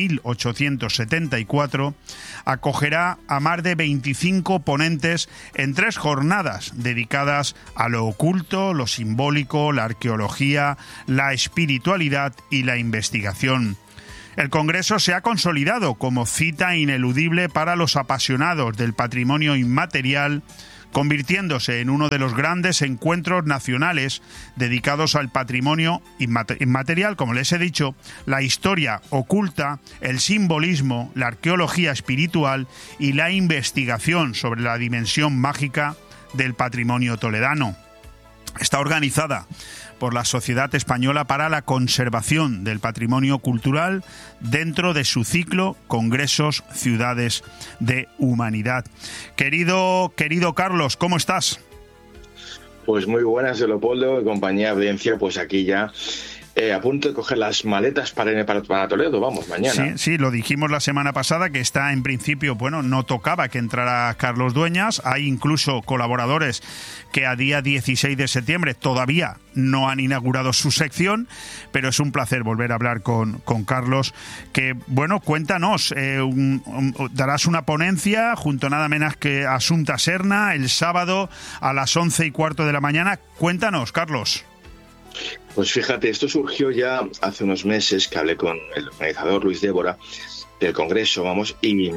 1874, acogerá a más de 25 ponentes en 3 jornadas dedicadas a lo oculto, lo simbólico, la arqueología, la espiritualidad y la investigación. El Congreso se ha consolidado como cita ineludible para los apasionados del patrimonio inmaterial, convirtiéndose en uno de los grandes encuentros nacionales dedicados al patrimonio inmaterial, como les he dicho, la historia oculta, el simbolismo, la arqueología espiritual y la investigación sobre la dimensión mágica del patrimonio toledano. Está organizada por la Sociedad Española para la Conservación del Patrimonio Cultural dentro de su ciclo Congresos Ciudades de Humanidad. Querido Carlos, ¿cómo estás? Pues muy buenas, Leopoldo y compañía audiencia, pues aquí ya a punto de coger las maletas para Toledo, vamos, mañana. Sí, lo dijimos la semana pasada, que está en principio, bueno, no tocaba que entrara Carlos Dueñas. Hay incluso colaboradores que a día 16 de septiembre todavía no han inaugurado su sección, pero es un placer volver a hablar con Carlos, que, bueno, cuéntanos, darás una ponencia junto nada menos que a Asunta Serna el sábado a las 11:15 de la mañana. Cuéntanos, Carlos. Pues fíjate, esto surgió ya hace unos meses que hablé con el organizador Luis Débora del Congreso, vamos, y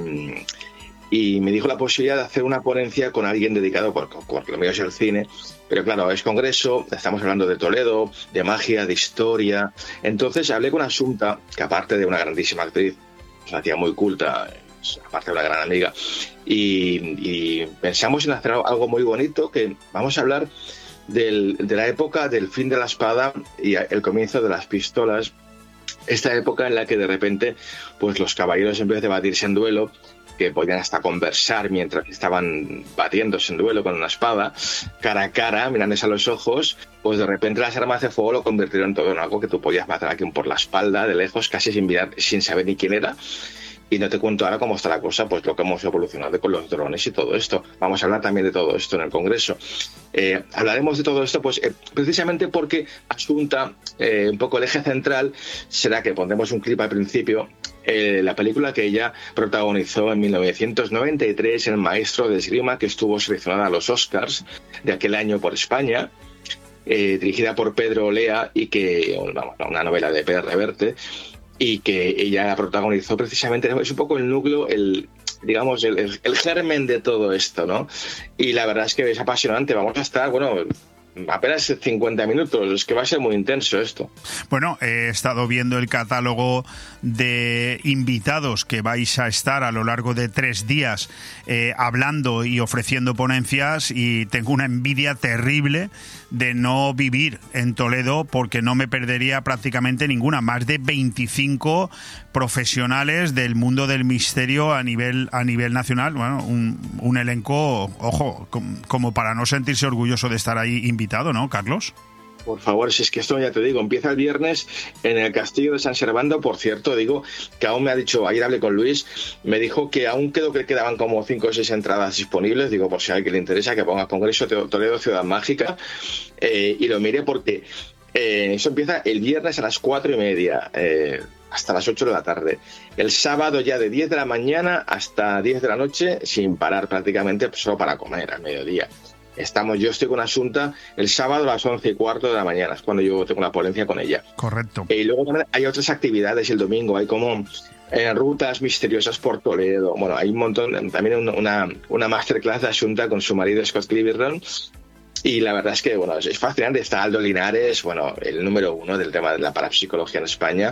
me dijo la posibilidad de hacer una ponencia con alguien dedicado, por lo mío es el cine, pero claro, es Congreso, estamos hablando de Toledo, de magia, de historia. Entonces hablé con Asunta, que aparte de una grandísima actriz, una tía muy culta, aparte de una gran amiga, y pensamos en hacer algo muy bonito, que vamos a hablar de la época del fin de la espada y el comienzo de las pistolas, esta época en la que de repente pues los caballeros, en vez de batirse en duelo, que podían hasta conversar mientras estaban batiéndose en duelo con una espada, cara a cara, mirándose a los ojos, pues de repente las armas de fuego lo convirtieron todo en algo que tú podías matar a quien por la espalda, de lejos, casi sin mirar, sin saber ni quién era. Y no te cuento ahora cómo está la cosa, pues lo que hemos evolucionado con los drones y todo esto. Vamos a hablar también de todo esto en el Congreso. Hablaremos de todo esto pues precisamente porque Asunta, un poco el eje central, será que pondremos un clip al principio, la película que ella protagonizó en 1993, El maestro de esgrima, que estuvo seleccionada a los Oscars de aquel año por España, dirigida por Pedro Olea, y que, vamos, una novela de Pérez Reverte, y que ella protagonizó precisamente. Es un poco el núcleo, el germen de todo esto, ¿no? Y la verdad es que es apasionante. Vamos a estar, bueno, apenas 50 minutos, es que va a ser muy intenso esto. Bueno, he estado viendo el catálogo de invitados que vais a estar a lo largo de 3 días hablando y ofreciendo ponencias, y tengo una envidia terrible de no vivir en Toledo, porque no me perdería prácticamente ninguna. Más de 25 profesionales del mundo del misterio a nivel nacional. Bueno, un elenco, ojo, como para no sentirse orgulloso de estar ahí invitado, ¿no, Carlos? Por favor, si es que esto, ya te digo, empieza el viernes en el Castillo de San Servando. Por cierto, digo que aún me ha dicho, ayer hablé con Luis, me dijo que aún quedaban como 5 o 6 entradas disponibles. Digo, por si a alguien le interesa, que ponga Congreso Toledo Ciudad Mágica, y lo mire, porque eso empieza el viernes a las 4:30. hasta las 8 de la tarde. El sábado ya de 10 de la mañana hasta 10 de la noche, sin parar prácticamente, solo para comer al mediodía. Yo estoy con Asunta el sábado a las 11:15 de la mañana, es cuando yo tengo la ponencia con ella. Correcto. Y luego también hay otras actividades el domingo, hay como rutas misteriosas por Toledo. Bueno, hay un montón, también una masterclass de Asunta con su marido Scott Clibberton. Y la verdad es que, bueno, es fascinante. Está Aldo Linares, bueno, el número 1 del tema de la parapsicología en España.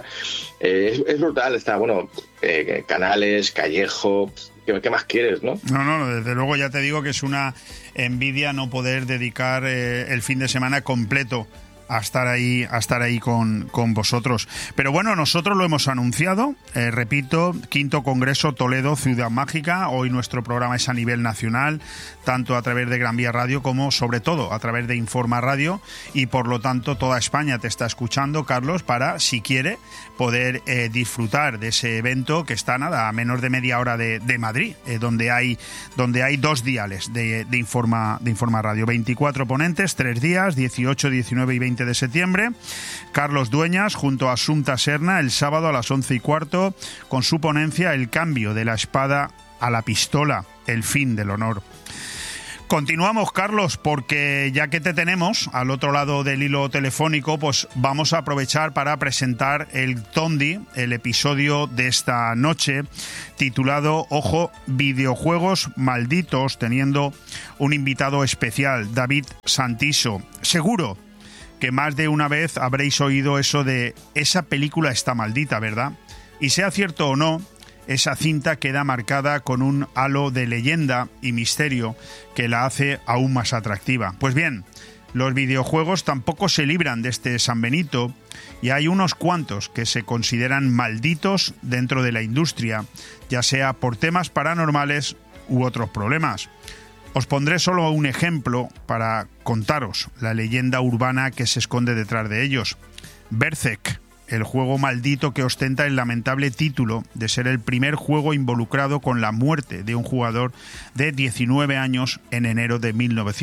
Es brutal, está, bueno, Canales, Callejo. ¿Qué más quieres, no? No, desde luego ya te digo que es una envidia no poder dedicar el fin de semana completo a estar ahí con vosotros. Pero bueno, nosotros lo hemos anunciado, repito, 5º Congreso Toledo Ciudad Mágica. Hoy nuestro programa es a nivel nacional, tanto a través de Gran Vía Radio como sobre todo a través de Informa Radio, y por lo tanto toda España te está escuchando, Carlos, para, si quiere, poder disfrutar de ese evento que está a menos de media hora de Madrid, donde hay 2 diales de Informa Radio, 24 ponentes, 3 días, 18, 19 y 20 de septiembre. Carlos Dueñas junto a Asunta Serna el sábado a las 11:15 con su ponencia El cambio de la espada a la pistola, el fin del honor. Continuamos, Carlos, porque ya que te tenemos al otro lado del hilo telefónico, pues vamos a aprovechar para presentar el Tondi, el episodio de esta noche, titulado, ojo, Videojuegos Malditos, teniendo un invitado especial, David Santiso. Seguro que más de una vez habréis oído eso de esa película está maldita, ¿verdad? Y sea cierto o no, esa cinta queda marcada con un halo de leyenda y misterio que la hace aún más atractiva. Pues bien, los videojuegos tampoco se libran de este San Benito y hay unos cuantos que se consideran malditos dentro de la industria, ya sea por temas paranormales u otros problemas. Os pondré solo un ejemplo para contaros la leyenda urbana que se esconde detrás de ellos. Berserk, el juego maldito que ostenta el lamentable título de ser el primer juego involucrado con la muerte de un jugador de 19 años en enero de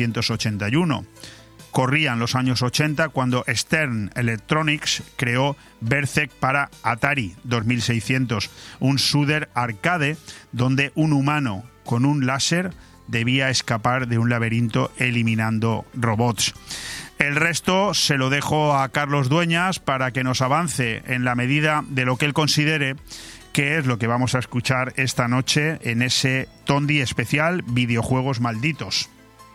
1981. Corrían los años 80 cuando Stern Electronics creó Berserk para Atari 2600, un shooter arcade donde un humano con un láser debía escapar de un laberinto eliminando robots. El resto se lo dejo a Carlos Dueñas para que nos avance en la medida de lo que él considere que es lo que vamos a escuchar esta noche en ese Tondi especial Videojuegos Malditos.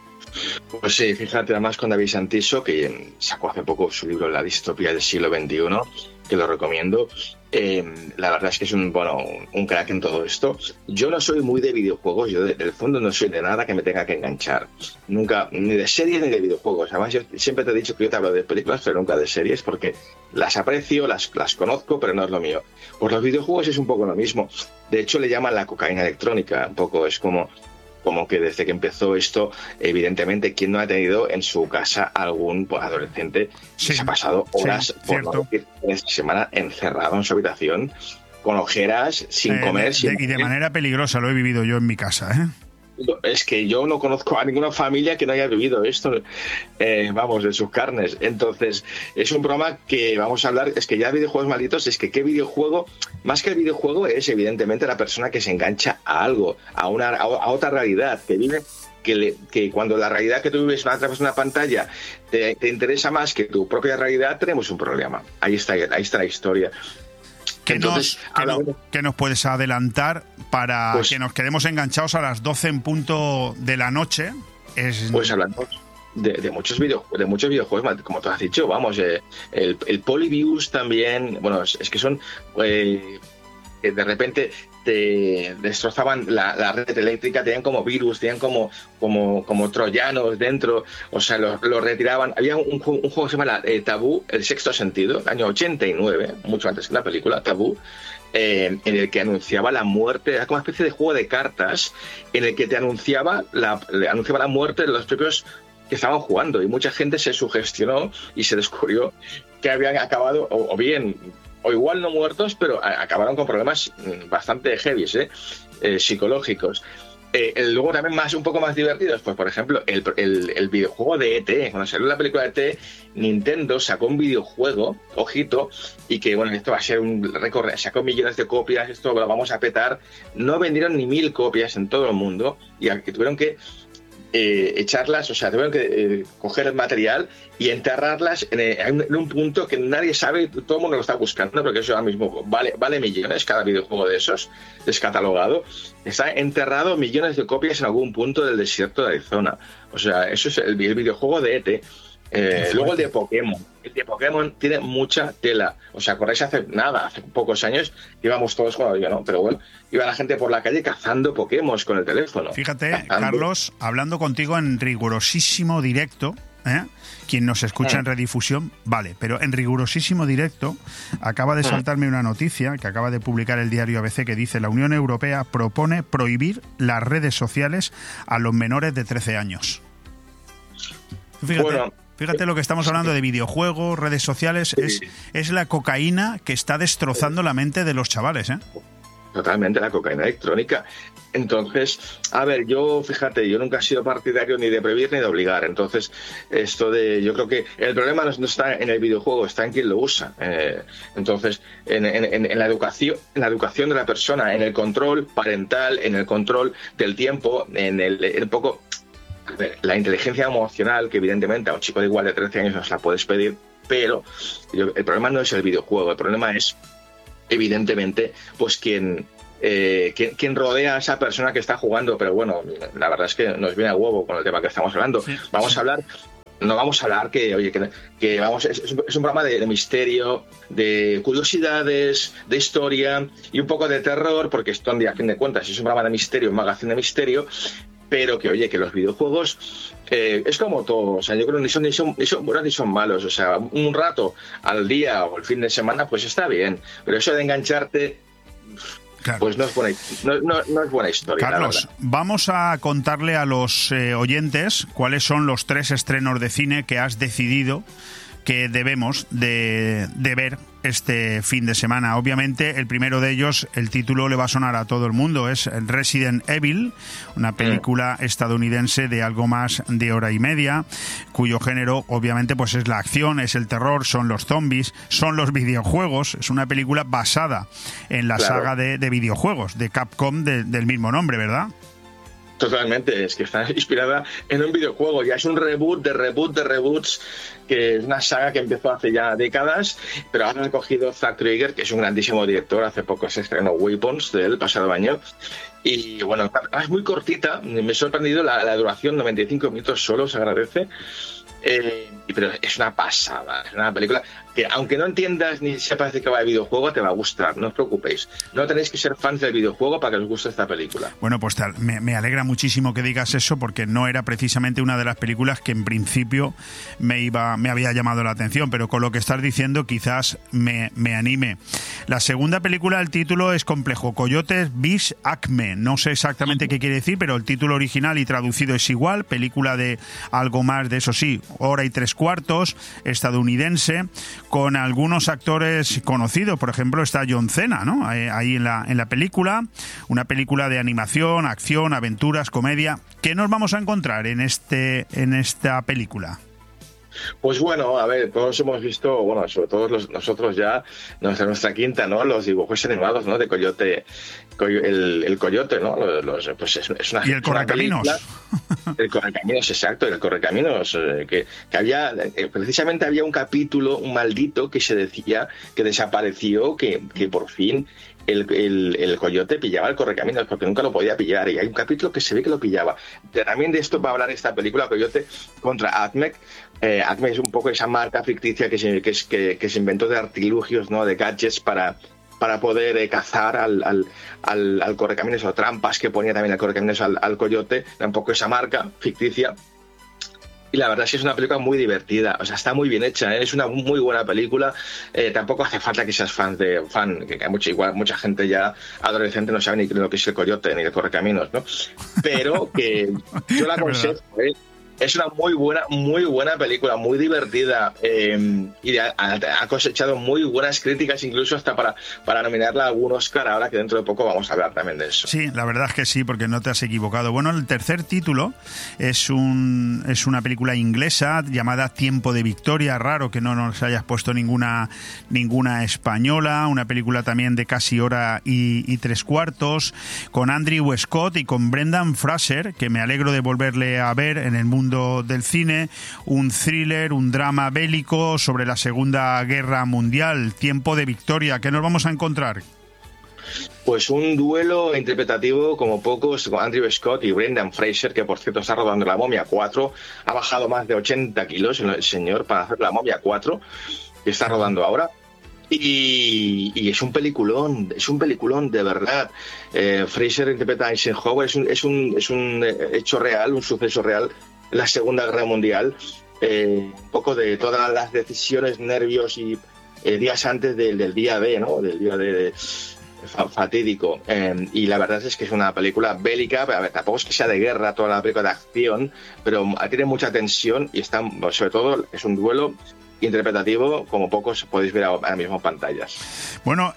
Pues sí, fíjate, además con David Santiso, que sacó hace poco su libro La distopía del siglo XXI, que lo recomiendo. La verdad es que es un crack en todo esto. Yo no soy muy de videojuegos, yo del fondo no soy de nada que me tenga que enganchar. Nunca, ni de series ni de videojuegos. Además, yo siempre te he dicho que yo te hablo de películas, pero nunca de series, porque las aprecio, las conozco, pero no es lo mío. Pues los videojuegos es un poco lo mismo. De hecho, le llaman la cocaína electrónica. Un poco es como que desde que empezó esto, evidentemente, ¿quién no ha tenido en su casa algún adolescente que se ha pasado horas, por no decir, esta semana encerrado en su habitación, con ojeras, sin comer? Y de manera peligrosa, lo he vivido yo en mi casa, ¿eh? Es que yo no conozco a ninguna familia que no haya vivido esto, de sus carnes. Entonces, es un programa que vamos a hablar, es que ya videojuegos malditos, es que qué videojuego, más que el videojuego, es evidentemente la persona que se engancha a algo, a otra realidad, que vive, que cuando la realidad que tú vives a través de una pantalla te interesa más que tu propia realidad, tenemos un problema. Ahí está la historia. ¿Qué nos puedes adelantar para que nos quedemos enganchados a las 12 en punto de la noche? Pues hablamos de muchos videojuegos, como tú has dicho, el Polybius también, es que son que de repente te destrozaban la red eléctrica, tenían como virus, tenían como troyanos dentro, o sea, lo retiraban. Había un juego que se llama Tabú, el sexto sentido, año 89, mucho antes que la película, Tabú, en el que anunciaba la muerte, era como una especie de juego de cartas, en el que te anunciaba la muerte de los propios que estaban jugando, y mucha gente se sugestionó y se descubrió que habían acabado, o igual no muertos, pero acabaron con problemas bastante heavy, psicológicos. Luego también un poco más divertidos, pues por ejemplo, el videojuego de E.T. Cuando salió la película de E.T., Nintendo sacó un videojuego, ojito, y que bueno, esto va a ser un récord, sacó millones de copias, esto lo vamos a petar. No vendieron ni 1000 copias en todo el mundo y tuvieron que echarlas, o sea, tuvieron que coger el material y enterrarlas en un punto que nadie sabe, todo el mundo lo está buscando, porque eso ahora mismo vale millones cada videojuego de esos, descatalogado. Está enterrado millones de copias en algún punto del desierto de Arizona. O sea, eso es el videojuego de E.T. Luego el de Pokémon. El de Pokémon tiene mucha tela. ¿Os acordáis? Hace pocos años íbamos todos, bueno, yo no, pero bueno, iba la gente por la calle cazando Pokémon con el teléfono. Fíjate, Carlos, hablando contigo en rigurosísimo directo, quien nos escucha en redifusión, vale, pero en rigurosísimo directo acaba de saltarme una noticia que acaba de publicar el diario ABC que dice: la Unión Europea propone prohibir las redes sociales a los menores de 13 años. Fíjate lo que estamos hablando de videojuegos, redes sociales, es la cocaína que está destrozando la mente de los chavales, ¿eh? Totalmente, la cocaína electrónica. Entonces, a ver, yo nunca he sido partidario ni de prohibir ni de obligar. Entonces, yo creo que el problema no está en el videojuego, está en quien lo usa. Entonces, en la educación de la persona, en el control parental, en el control del tiempo, en poco... A ver, la inteligencia emocional, que evidentemente a un chico de igual de 13 años no se la puedes pedir, pero el problema no es el videojuego, el problema es, evidentemente, pues quien rodea a esa persona que está jugando. Pero bueno, la verdad es que nos viene a huevo con el tema que estamos hablando. No vamos a hablar es un programa de misterio, de curiosidades, de historia y un poco de terror, porque esto, a fin de cuentas, es un programa de misterio, un magazine de misterio. Pero que los videojuegos es como todo, o sea, yo creo que ni son buenos ni son malos. O sea, un rato al día o el fin de semana pues está bien, pero eso de engancharte, claro, pues no es buena historia. Carlos, vamos a contarle a los oyentes cuáles son los 3 estrenos de cine que has decidido que debemos de ver este fin de semana. Obviamente, el primero de ellos, el título le va a sonar a todo el mundo, es Resident Evil, una película estadounidense de algo más de hora y media, cuyo género, obviamente, pues es la acción, es el terror, son los zombies, son los videojuegos. Es una película basada en la saga de videojuegos de Capcom del mismo nombre, ¿verdad? Totalmente, es que está inspirada en un videojuego, ya es un reboot de reboots, que es una saga que empezó hace ya décadas, pero ahora han cogido Zack Trigger, que es un grandísimo director. Hace poco se estrenó Weapons del pasado año, y bueno, es muy cortita, me ha sorprendido la duración, 95 minutos solo, se agradece. Pero es una pasada, es una película que, aunque no entiendas ni sepas de qué va el videojuego, te va a gustar, no os preocupéis. No tenéis que ser fans del videojuego para que os guste esta película. Bueno, pues me alegra muchísimo que digas eso, porque no era precisamente una de las películas que en principio me había llamado la atención, pero con lo que estás diciendo quizás me anime. La segunda película, el título es complejo, Coyotes bis Acme. No sé exactamente qué quiere decir, pero el título original y traducido es igual, película de algo más de, eso sí, hora y 3/4, estadounidense, con algunos actores conocidos. Por ejemplo, está John Cena, ¿no? Ahí en la película, una película de animación, acción, aventuras, comedia. ¿Qué nos vamos a encontrar en esta película? Pues bueno, a ver, todos hemos visto, bueno, sobre todo nosotros ya, nuestra quinta, ¿no? Los dibujos animados, ¿no? De Coyote, el Coyote, ¿no? Pues es una, y el Correcaminos. El Correcaminos, exacto, el Correcaminos, que había, precisamente había un capítulo, un maldito, que se decía que desapareció, que por fin el Coyote pillaba el Correcaminos, porque nunca lo podía pillar, y hay un capítulo que se ve que lo pillaba. También de esto va a hablar esta película, Coyote contra Acme. Acme es un poco esa marca ficticia que se inventó de artilugios, ¿no? De gadgets para poder cazar al Correcaminos, o trampas que ponía también el Correcaminos al Coyote. Era un poco esa marca ficticia. Y la verdad es que es una película muy divertida, o sea, está muy bien hecha, ¿eh? Es una muy buena película. Tampoco hace falta que seas fan, que hay mucha gente ya adolescente no sabe ni lo que es el Coyote ni el Correcaminos, ¿no? Pero que yo la aconsejo, Es una muy buena película, muy divertida, y ha cosechado muy buenas críticas, incluso hasta para nominarla a algún Oscar, ahora que dentro de poco vamos a hablar también de eso. Sí, la verdad es que sí, porque no te has equivocado. Bueno, el tercer título es una película inglesa llamada Tiempo de Victoria. Raro que no nos hayas puesto ninguna española. Una película también de casi hora y 3/4, con Andrew Scott y con Brendan Fraser, que me alegro de volverle a ver en el mundo del cine. Un thriller, un drama bélico sobre la Segunda Guerra Mundial. Tiempo de Victoria. ¿Qué nos vamos a encontrar? Pues un duelo interpretativo como pocos con Andrew Scott y Brendan Fraser, que por cierto está rodando La Momia 4. Ha bajado más de 80 kilos el señor para hacer La Momia 4, que está rodando ahora. Y es un peliculón de verdad. Fraser interpreta a Eisenhower, es un hecho real, un suceso real, la Segunda Guerra Mundial, un poco de todas las decisiones, nervios y días antes del día D, ¿no? Del día D fatídico. Y la verdad es que es una película bélica, pero a ver, tampoco es que sea de guerra toda la película, de acción, pero tiene mucha tensión y está, sobre todo, es un duelo interpretativo como pocos podéis ver ahora mismo en pantallas. Bueno,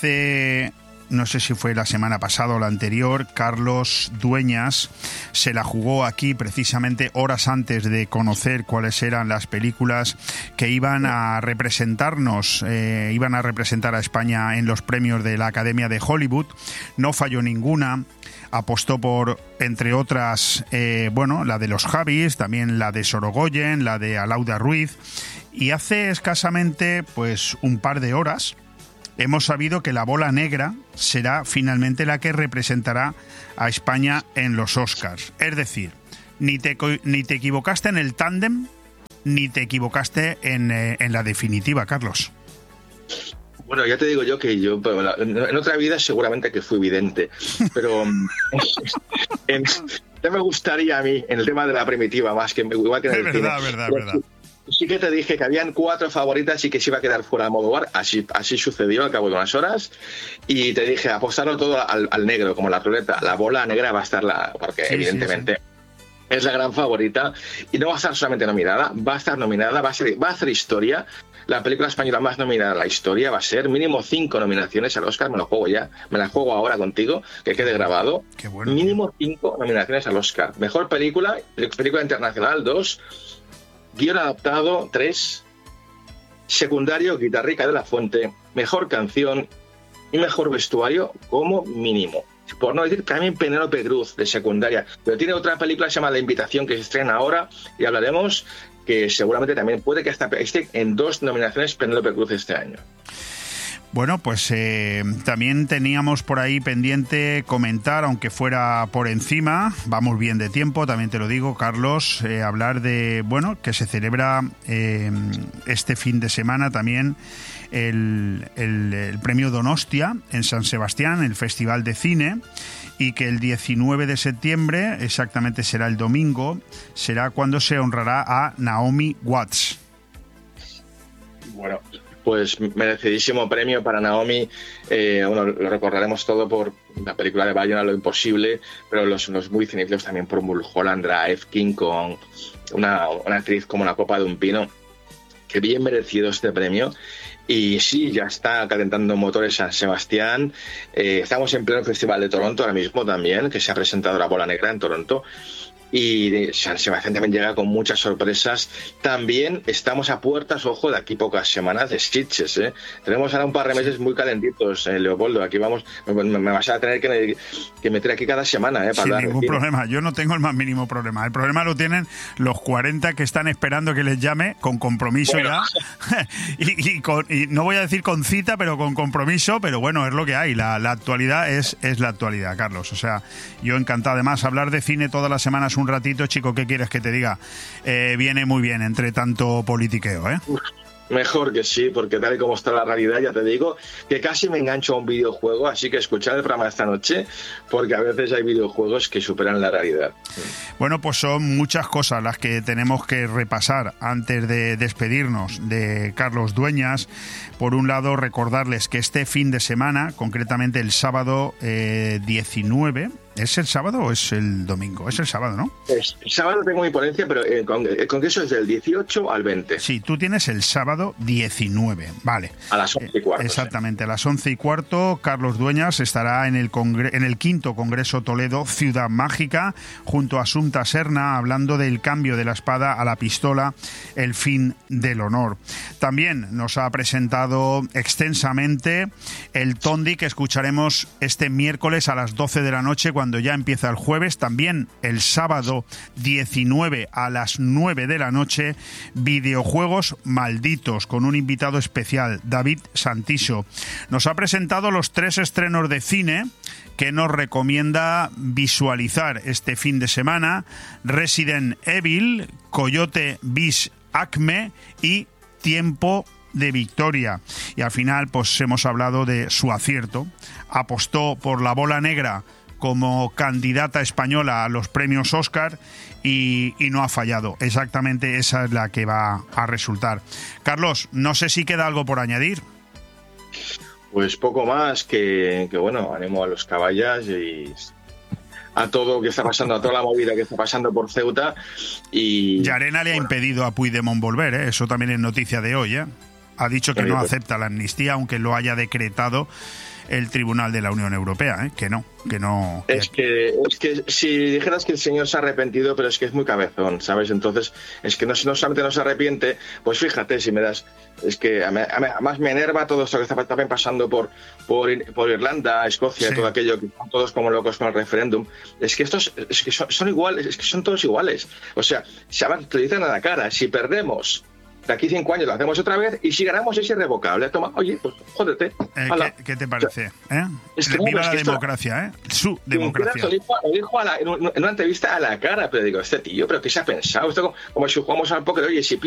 no sé si fue la semana pasada o la anterior, Carlos Dueñas se la jugó aquí precisamente horas antes de conocer cuáles eran las películas que iban a representarnos, iban a representar a España en los premios de la Academia de Hollywood. No falló ninguna. Apostó por, entre otras, la de los Javis, también la de Sorogoyen, la de Alauda Ruiz. Y hace escasamente, pues, un par de horas hemos sabido que La Bola Negra será finalmente la que representará a España en los Oscars. Es decir, ni te equivocaste en el tándem, ni te equivocaste en la definitiva, Carlos. Bueno, ya te digo yo que en otra vida seguramente que fui vidente, pero ya me gustaría a mí en el tema de la primitiva más que igual que en el cine. Verdad. Sí que te dije que habían 4 favoritas y que se iba a quedar fuera Almodóvar. Así sucedió al cabo de unas horas. Y te dije, apostarlo todo al negro, como la ruleta. La Bola Negra va a estar porque evidentemente es la gran favorita. Y no va a estar solamente nominada, va a estar nominada, va a hacer historia. La película española más nominada a la historia va a ser mínimo 5 nominaciones al Oscar. Me lo juego ya, me la juego ahora contigo, que quede grabado. Qué bueno. Mínimo 5 nominaciones al Oscar. Mejor película internacional 2. Guión adaptado 3, secundario Guitarrica de la Fuente, mejor canción y mejor vestuario como mínimo. Por no decir también Penélope Cruz de secundaria. Pero tiene otra película que se llama La Invitación, que se estrena ahora y hablaremos, que seguramente también puede que esté en 2 nominaciones Penélope Cruz este año. Bueno, pues también teníamos por ahí pendiente comentar, aunque fuera por encima, vamos bien de tiempo, también te lo digo, Carlos, hablar de, que se celebra este fin de semana también el premio Donostia en San Sebastián, el Festival de Cine, y que el 19 de septiembre, exactamente será el domingo, será cuando se honrará a Naomi Watts. Bueno, pues merecidísimo premio para Naomi. Lo recordaremos todo por la película de Bayona, Lo Imposible, pero los muy cinéfilos también por Mulholland Drive, King Kong, una actriz como la copa de un pino. Que bien merecido este premio. Y sí, ya está calentando motores San Sebastián. Estamos en pleno Festival de Toronto ahora mismo también, que se ha presentado La Bola Negra en Toronto. Y San Sebastián también llega con muchas sorpresas. También estamos a puertas, ojo, de aquí pocas semanas de Sitges, ¿eh? Tenemos ahora un par de meses muy calentitos, Leopoldo. Aquí vamos, me vas a tener que meter aquí cada semana, para Sin ningún problema, yo no tengo el más mínimo problema. El problema lo tienen los 40 que están esperando que les llame con compromiso ya. y no voy a decir con cita, pero con compromiso, pero bueno, es lo que hay. La actualidad es la actualidad, Carlos. O sea, yo encantado. Además, hablar de cine todas las semanas un ratito, chico, ¿qué quieres que te diga? Viene muy bien entre tanto politiqueo, ¿eh? Mejor que sí, porque tal y como está la realidad, ya te digo que casi me engancho a un videojuego, así que escuchad el programa esta noche, porque a veces hay videojuegos que superan la realidad. Bueno, pues son muchas cosas las que tenemos que repasar antes de despedirnos de Carlos Dueñas. Por un lado, recordarles que este fin de semana, concretamente el sábado 19, ¿Es el sábado o es el domingo? Es el sábado, ¿no? El sábado tengo mi ponencia, pero el congreso es del 18 al 20. Sí, tú tienes el sábado 19, vale. A las 11:15. Exactamente, a las 11:15, Carlos Dueñas estará en el quinto Congreso Toledo Ciudad Mágica, junto a Asunta Serna, hablando del cambio de la espada a la pistola, el fin del honor. También nos ha presentado extensamente el Tondi, que escucharemos este miércoles a las 12 de la noche, cuando ya empieza el jueves. También el sábado 19 a las 9 de la noche, Videojuegos Malditos, con un invitado especial, David Santiso. Nos ha presentado los 3 estrenos de cine que nos recomienda visualizar este fin de semana: Resident Evil, Coyote bis Acme y Tiempo de Victoria. Y al final pues hemos hablado de su acierto. Apostó por La Bola Negra como candidata española a los premios Oscar y no ha fallado. Exactamente esa es la que va a resultar. Carlos, no sé si queda algo por añadir. Pues poco más que bueno, animo a los caballas y a todo lo que está pasando, a toda la movida que está pasando por Ceuta. Y Llarena le ha impedido a Puigdemont volver, ¿eh? Eso también es noticia de hoy, ¿eh? Ha dicho que no acepta la amnistía, aunque lo haya decretado el Tribunal de la Unión Europea, ¿eh? Que no. Es que si dijeras que el señor se ha arrepentido, pero es que es muy cabezón, ¿sabes? Entonces, es que no solamente no se arrepiente, pues fíjate, si me das... Es que además me enerva todo esto que está también pasando por Irlanda, Escocia, sí. Todo aquello, que están todos como locos con el referéndum. Es que estos son iguales, es que son todos iguales. O sea, te dicen a la cara, si perdemos... De aquí 5 años lo hacemos otra vez y si ganamos es irrevocable. Toma, oye, pues jódete. ¿Qué te parece? Viva la democracia, Su democracia. Lo dijo en una entrevista a la cara, pero digo, este tío, ¿pero qué se ha pensado? Esto como si jugamos al póker, oye, si